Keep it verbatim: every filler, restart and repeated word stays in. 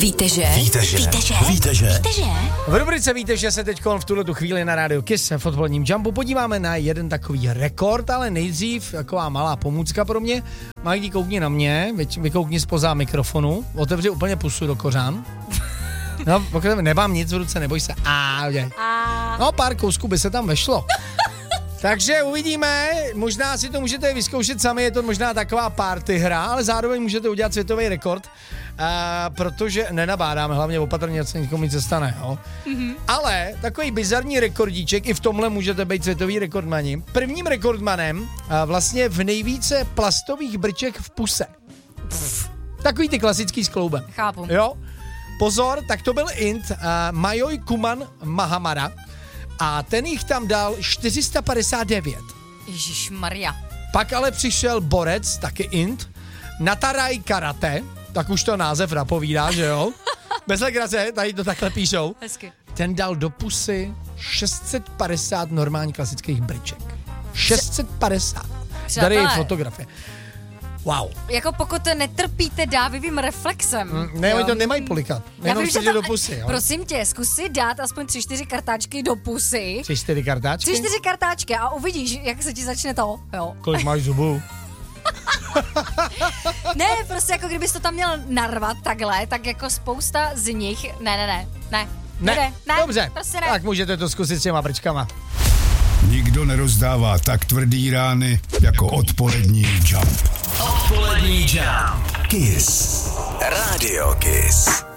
Víte, že? Víte, že? Víte, že? Víte, že? Víte, že? V rubrice Víte, že se teď v tuhle tu chvíli na rádiu Kiss v fotbalním jumpu podíváme na jeden takový rekord, ale nejdřív taková malá pomůcka pro mě. Majdi, koukni na mě, vykoukni spoza mikrofonu, otevři úplně pusu do kořán. No, pokud nemám nic v ruce, neboj se. A, no, pár kousků by se tam vešlo. Takže uvidíme, možná si to můžete vyzkoušet sami, je to možná taková party hra, ale zároveň můžete udělat světový rekord, uh, protože nenabádáme, hlavně opatrně, ať se nikomu nic stane, jo. Mm-hmm. Ale takový bizarní rekordíček, i v tomhle můžete být světový rekordmani. Prvním rekordmanem uh, vlastně v nejvíce plastových brček v puse. Pff, takový ty klasický s kloubem. Chápu. Jo. Pozor, tak to byl Ind, uh, Majoj Kuman Mahamara. A ten jich tam dal čtyři sta padesát devět. Ježišmarja. Pak ale přišel borec, taky Ind, Nataraj Karate, tak už to název napovídá, že jo? Bez legrace, tady to takhle píšou. Hezky. Ten dal do pusy šest set padesát normálních klasických brček. šest set padesát. Tady je fotografie. Wow. Jako pokud netrpíte dávivým reflexem. Mm, ne, oni to nemají polikat. Jenom si do pusy, jo. Prosím tě, zkus si dát aspoň tři, čtyři kartáčky do pusy. Tři, čtyři kartáčky? Tři, čtyři kartáčky a uvidíš, jak se ti začne to, jo. Kolik máš zubů? Ne, prostě jako kdybys to tam měl narvat takhle, tak jako spousta z nich, ne, ne, ne, ne. Ne, ne, ne dobře, prostě ne. Tak můžete to zkusit s těma brčkama. Nikdo nerozdává tak tvrdý rány jako odpolední jump. Odpolední jump. Kiss. Radio Kiss.